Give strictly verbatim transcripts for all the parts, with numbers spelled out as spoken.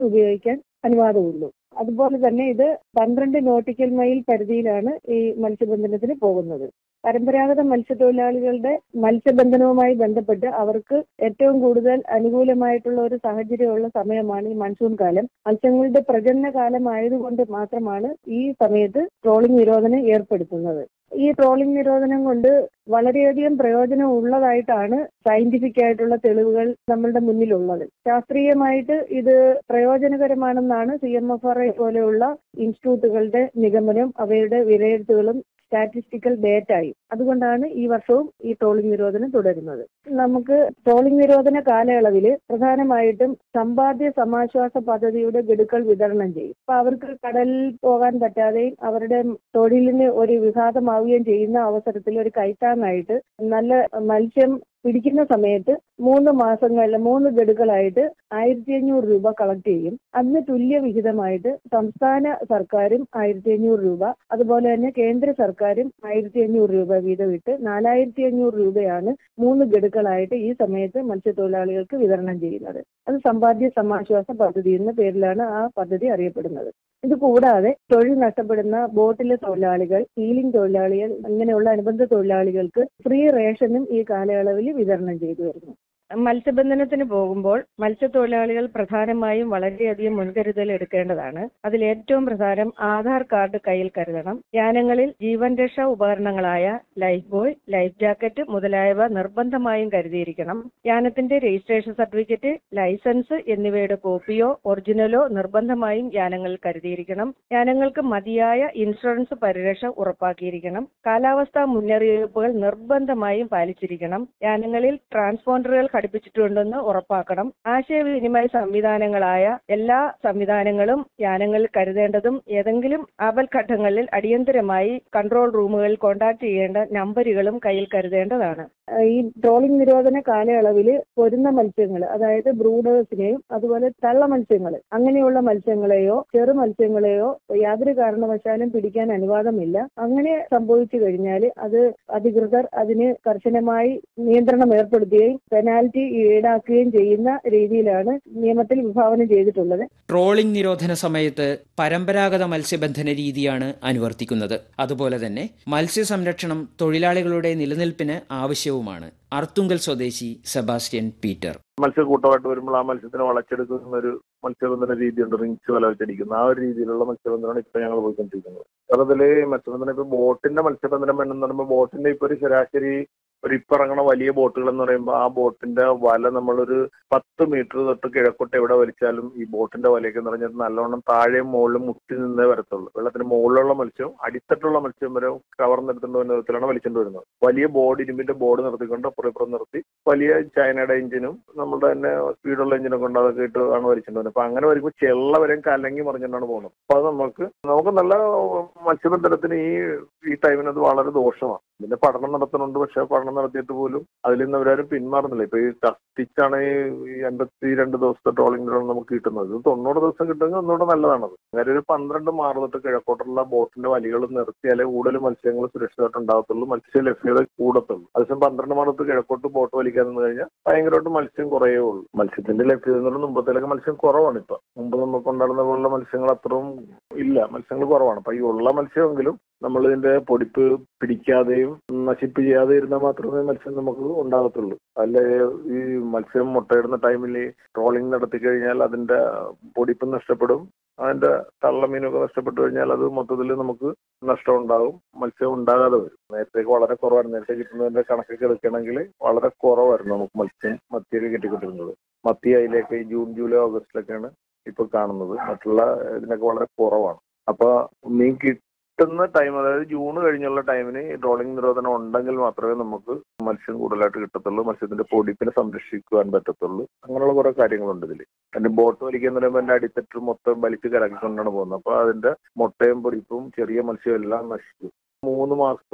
ഉപയോഗിക്കാൻ അനുവാദമുള്ളൂ. അതുപോലെ തന്നെ ഇത് പന്ത്രണ്ട് നോട്ടിക്കൽ മൈൽ പരിധിയിലാണ് ഈ മത്സ്യബന്ധനത്തിന് പോകുന്നത്. പരമ്പരാഗത മത്സ്യത്തൊഴിലാളികളുടെ മത്സ്യബന്ധനവുമായി ബന്ധപ്പെട്ട് അവർക്ക് ഏറ്റവും കൂടുതൽ അനുകൂലമായിട്ടുള്ള ഒരു സാഹചര്യമുള്ള സമയമാണ് ഈ മൺസൂൺ കാലം. മത്സ്യങ്ങളുടെ പ്രജനന കാലം ആയതുകൊണ്ട് മാത്രമാണ് ഈ സമയത്ത് ട്രോളിംഗ് നിരോധനം ഏർപ്പെടുത്തുന്നത്. ഈ ട്രോളിംഗ് നിരോധനം കൊണ്ട് വളരെയധികം പ്രയോജനം ഉള്ളതായിട്ടാണ് സയന്റിഫിക് ആയിട്ടുള്ള തെളിവുകൾ നമ്മളുടെ മുന്നിലുള്ളത്. ശാസ്ത്രീയമായിട്ട് ഇത് പ്രയോജനകരമാണെന്നാണ് C M F R I പോലെയുള്ള ഇൻസ്റ്റിറ്റ്യൂട്ടുകളുടെ നിഗമനം, അവയുടെ വിലയിരുത്തലുകളും സ്റ്റാറ്റിസ്റ്റിക്കൽ ഡേറ്റയും. അതുകൊണ്ടാണ് ഈ വർഷവും ഈ ട്രോളിംഗ് നിരോധനം തുടരുന്നത്. നമുക്ക് ട്രോളിംഗ് നിരോധന കാലയളവിൽ പ്രധാനമായിട്ടും സമ്പാദ്യ സമാശ്വാസ പദ്ധതിയുടെ ഗഡുക്കൾ വിതരണം ചെയ്യും. അപ്പൊ അവർക്ക് കടലിൽ പോകാൻ പറ്റാതെയും അവരുടെ തൊഴിലിന് ഒരു വിഘാതമാവുകയും ചെയ്യുന്ന അവസരത്തിൽ ഒരു കൈത്താങ്ങായിട്ട് നല്ല മത്സ്യം പിടിക്കുന്ന സമയത്ത് മൂന്ന് മാസങ്ങളിൽ മൂന്ന് ഗഡുക്കളായിട്ട് ആയിരത്തി അഞ്ഞൂറ് രൂപ കളക്ട് ചെയ്യും. അതിന് തുല്യ വിഹിതമായിട്ട് സംസ്ഥാന സർക്കാരും ആയിരത്തി അഞ്ഞൂറ് രൂപ, അതുപോലെ തന്നെ കേന്ദ്ര സർക്കാരും ആയിരത്തി അഞ്ഞൂറ് രൂപ വീതം ഇട്ട് നാലായിരത്തി അഞ്ഞൂറ് രൂപയാണ് മൂന്ന് ഗഡുക്കളായിട്ട് ഈ സമയത്ത് മത്സ്യത്തൊഴിലാളികൾക്ക് വിതരണം ചെയ്യുന്നത്. അത് സമ്പാദ്യ സമാശ്വാസ പദ്ധതി എന്ന പേരിലാണ് ആ പദ്ധതി അറിയപ്പെടുന്നത്. ഇത് കൂടാതെ തൊഴിൽ നഷ്ടപ്പെടുന്ന ബോട്ടിലെ തൊഴിലാളികൾ, സീലിംഗ് തൊഴിലാളികൾ, അങ്ങനെയുള്ള അനുബന്ധ തൊഴിലാളികൾക്ക് ഫ്രീ റേഷനും ഈ കാലയളവിൽ വിതരണം ചെയ്തു വരുന്നു. മത്സ്യബന്ധനത്തിന് പോകുമ്പോൾ മത്സ്യത്തൊഴിലാളികൾ പ്രധാനമായും വളരെയധികം മുൻകരുതൽ എടുക്കേണ്ടതാണ്. അതിൽ ഏറ്റവും പ്രധാനം ആധാർ കാർഡ് കയ്യിൽ കരുതണം. യാനങ്ങളിൽ ജീവൻ രക്ഷാ ഉപകരണങ്ങളായ ലൈഫ് ബോയ്, ലൈഫ് ജാക്കറ്റ് മുതലായവ നിർബന്ധമായും കരുതിയിരിക്കണം. യാനത്തിന്റെ രജിസ്ട്രേഷൻ സർട്ടിഫിക്കറ്റ്, ലൈസൻസ് എന്നിവയുടെ കോപ്പിയോ ഒറിജിനലോ നിർബന്ധമായും യാനങ്ങളിൽ കരുതിയിരിക്കണം. യാനങ്ങൾക്ക് മതിയായ ഇൻഷുറൻസ് പരിരക്ഷ ഉറപ്പാക്കിയിരിക്കണം. കാലാവസ്ഥാ മുന്നറിയിപ്പുകൾ നിർബന്ധമായും പാലിച്ചിരിക്കണം. യാനങ്ങളിൽ ട്രാൻസ്പോണ്ടറുകൾ ഘടിപ്പിച്ചിട്ടുണ്ടെന്ന് ഉറപ്പാക്കണം. ആശയവിനിമയ സംവിധാനങ്ങളായ എല്ലാ സംവിധാനങ്ങളും യാനങ്ങളിൽ കരുതേണ്ടതും ഏതെങ്കിലും ആപൽഘട്ടങ്ങളിൽ അടിയന്തരമായി കൺട്രോൾ റൂമുകളിൽ കോൺടാക്ട് ചെയ്യേണ്ട നമ്പറുകളും കയ്യിൽ കരുതേണ്ടതാണ്. ഈ ട്രോളിംഗ് നിരോധന കാലയളവിൽ പൊരുന്ന മത്സ്യങ്ങൾ, അതായത് ബ്രൂഡേഴ്സിനെയും അതുപോലെ തള്ള മത്സ്യങ്ങൾ, അങ്ങനെയുള്ള മത്സ്യങ്ങളെയോ ചെറു മത്സ്യങ്ങളെയോ യാതൊരു കാരണവശാലും പിടിക്കാൻ അനുവാദമില്ല. അങ്ങനെ സംഭവിച്ചു കഴിഞ്ഞാൽ അത് അധികൃതർ അതിന് കർശനമായി നിയന്ത്രണം ഏർപ്പെടുത്തുകയും പെനാൽറ്റി ഈടാക്കുകയും ചെയ്യുന്ന രീതിയിലാണ് നിയമത്തിൽ വിഭാവനം ചെയ്തിട്ടുള്ളത്. ട്രോളിംഗ് നിരോധന സമയത്ത് പരമ്പരാഗത മത്സ്യബന്ധന രീതിയാണ് അനുവർത്തിക്കുന്നത്. അതുപോലെ തന്നെ മത്സ്യസംരക്ഷണം തൊഴിലാളികളുടെ നിലനിൽപ്പിന് ആവശ്യവുമാണ്. അർത്തുങ്കൽ സ്വദേശി സെബാസ്റ്റ്യൻ പീറ്റർ. മത്സ്യക്കൂട്ടമായിട്ട് വരുമ്പോൾ ആ മത്സ്യത്തിനെ വളച്ചെടുക്കുന്ന ഒരു മത്സ്യബന്ധന രീതിയുണ്ട്, റിങ്സ് വല വെച്ചടിക്കുന്ന ആ ഒരു രീതിയിലുള്ള മത്സ്യബന്ധനമാണ് ഇപ്പൊ ഞങ്ങൾ പോയിക്കൊണ്ടിരിക്കുന്നത്. അതില് മത്സ്യബന്ധനം ഇപ്പൊ ബോട്ടിന്റെ മത്സ്യബന്ധനം വേണമെന്ന് പറയുമ്പോൾ ബോട്ടിന്റെ ഇപ്പൊ ഒരു ശരാശരി ഒരു ഇപ്പൊ ഇറങ്ങണ വലിയ ബോട്ടുകൾ എന്ന് പറയുമ്പോൾ ആ ബോട്ടിന്റെ വല നമ്മളൊരു പത്ത് മീറ്റർ തൊട്ട് കിഴക്കോട്ട് എവിടെ വലിച്ചാലും ഈ ബോട്ടിന്റെ വലയൊക്കെ എന്ന് പറഞ്ഞാൽ നല്ലോണം താഴെയും മുകളിലും മുട്ടി നിന്നേ വരത്തുള്ളൂ. വെള്ളത്തിന് മുകളിലുള്ള മത്സ്യവും അടിത്തട്ടുള്ള മത്സ്യം വരെ കവർന്നെടുത്തുകൊണ്ട് വരുന്ന വിധത്തിലാണ് വലിച്ചുകൊണ്ട് വരുന്നത്. വലിയ ബോർഡ്, ഇരുമ്പിന്റെ ബോർഡ് നിർത്തിക്കൊണ്ട് അപ്പുറം ഇപ്പുറം നിർത്തി വലിയ ചൈനയുടെ എഞ്ചിനും നമ്മുടെ തന്നെ സ്പീഡുള്ള എഞ്ചിനൊക്കെ കൊണ്ട് അതൊക്കെ ഇട്ട് ആണ് വലിച്ചുകൊണ്ട് വരുന്നത്. അപ്പൊ അങ്ങനെ വരുമ്പോൾ ചെള്ള വരെയും കലങ്ങി മറിഞ്ഞിട്ടാണ് പോകുന്നത്. അപ്പൊ അത് നമുക്ക് നമുക്ക് നല്ല മത്സ്യബന്ധനത്തിന് ഈ ഈ ടൈമിന് അത് വളരെ ദോഷമാണ്. ഇതിന്റെ പഠനം നടത്തുന്നുണ്ട്, പക്ഷെ പഠനം നടത്തിയിട്ട് പോലും അതിൽ നിന്ന് അവരാരും പിന്മാറുന്നില്ല. ഇപ്പൊ ഈ കത്തിച്ചാണ് ഈ അൻപത്തി രണ്ട് ദിവസത്തെ ട്രോളിംഗ് നമുക്ക് കിട്ടുന്നത്. ഇത് തൊണ്ണൂറ് ദിവസം കിട്ടുമെങ്കിൽ ഒന്നുകൂടെ നല്ലതാണത്. അങ്ങനെ ഒരു പന്ത്രണ്ട് മാറ് തൊട്ട് കിഴക്കോട്ടുള്ള ബോട്ടിന്റെ വലികൾ നിർത്തിയാലേ കൂടുതൽ മത്സ്യങ്ങൾ സുരക്ഷിതമായിട്ട് ഉണ്ടാകത്തുള്ളൂ, മത്സ്യ ലഭ്യത കൂടത്തുള്ളൂ. അതേസമയം പന്ത്രണ്ട് മാറ് തൊട്ട് കിഴക്കോട്ട് ബോട്ട് വലിക്കാൻ നിന്ന് കഴിഞ്ഞാൽ ഭയങ്കരമായിട്ട് മത്സ്യം കുറയേ ഉള്ളൂ. മത്സ്യത്തിന്റെ ലഭ്യത എന്ന് പറഞ്ഞാൽ മുമ്പത്തിലൊക്കെ മത്സ്യം കുറവാണ്. ഇപ്പൊ മുമ്പ് നമുക്ക് ഉണ്ടായിരുന്ന പോലുള്ള മത്സ്യങ്ങൾ അത്രയും ഇല്ല, മത്സ്യങ്ങൾ കുറവാണ്. അപ്പൊ ഈ ഉള്ള മത്സ്യമെങ്കിലും നമ്മൾ ഇതിന്റെ പൊടിപ്പ് പിടിക്കാതെയും നശിപ്പ് ചെയ്യാതെ ഇരുന്നാൽ മാത്രമേ മത്സ്യം നമുക്ക് ഉണ്ടാകത്തുള്ളൂ. അല്ലെ ഈ മത്സ്യം മുട്ടയിടുന്ന ടൈമിൽ ട്രോളിംഗ് നടത്തി കഴിഞ്ഞാൽ അതിന്റെ പൊടിപ്പ് നഷ്ടപ്പെടും, അതിന്റെ തള്ളമീനൊക്കെ നഷ്ടപ്പെട്ടു കഴിഞ്ഞാൽ അത് മൊത്തത്തിൽ നമുക്ക് നഷ്ടം ഉണ്ടാകും, മത്സ്യം ഉണ്ടാകാതെ വരും. നേരത്തേക്ക് വളരെ കുറവായിരുന്നു. നേരത്തെ കിട്ടുന്നതിന്റെ കണക്കൊക്കെ എടുക്കണമെങ്കിൽ വളരെ കുറവായിരുന്നു നമുക്ക് മത്സ്യം മത്തിയൊക്കെ കിട്ടിക്കൊണ്ടിരുന്നത്. മത്തി അതിലേക്ക് ഈ ജൂൺ ജൂലൈ ഓഗസ്റ്റിലൊക്കെയാണ് ഇപ്പൊ കാണുന്നത്. മറ്റുള്ള ഇതിനൊക്കെ വളരെ കുറവാണ്. അപ്പൊ മീൻ കിട്ടുന്ന ടൈം, അതായത് ജൂൺ കഴിഞ്ഞുള്ള ടൈമിന് ഈ ട്രോളിംഗ് നിരോധനം ഉണ്ടെങ്കിൽ മാത്രമേ നമുക്ക് മത്സ്യം കൂടുതലായിട്ട് കിട്ടത്തുള്ളൂ, മത്സ്യത്തിന്റെ പൊടിപ്പിനെ സംരക്ഷിക്കുവാൻ പറ്റത്തുള്ളൂ. അങ്ങനെയുള്ള കുറെ കാര്യങ്ങളുണ്ട് ഇതിൽ. അതിന്റെ ബോട്ട് വലിക്കുന്ന പറയുമ്പോൾ എന്റെ അടിത്തട്ട് മൊത്തം വലിച്ച് കലക്കിക്കൊണ്ടാണ് പോകുന്നത്. അപ്പൊ അതിന്റെ മുട്ടയും പൊടിപ്പും ചെറിയ മത്സ്യവും എല്ലാം നശിക്കും. മൂന്ന് മാസത്തെ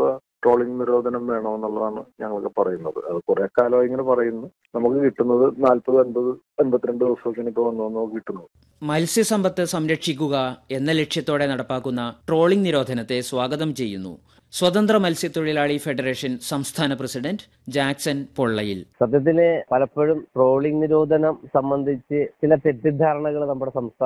ട്രോളിംഗ് നിരോധനം വേണമെന്നുള്ളതാണ് ഞങ്ങളൊക്കെ പറയുന്നത്. അത് കുറെ കാലമായി ഇങ്ങനെ പറയുന്നു. നമുക്ക് കിട്ടുന്നത് നാൽപ്പത് അൻപത് അൻപത്തിരണ്ട് ദിവസമൊക്കെയാണ് ഇപ്പോൾ വന്നു വന്നു കിട്ടുന്നത്. മത്സ്യസമ്പത്ത് സംരക്ഷിക്കുക എന്ന ലക്ഷ്യത്തോടെ നടപ്പാക്കുന്ന ട്രോളിംഗ് നിരോധനത്തെ സ്വാഗതം ചെയ്യുന്നു സ്വതന്ത്ര മത്സ്യത്തൊഴിലാളി ഫെഡറേഷൻ സംസ്ഥാന പ്രസിഡന്റ് ജാക്സൺ പൊള്ളയിൽ. സത്യത്തില് പലപ്പോഴും ട്രോളിംഗ് നിരോധനം സംബന്ധിച്ച് ചില തെറ്റിദ്ധാരണകൾ നമ്മുടെ സംസ്ഥാന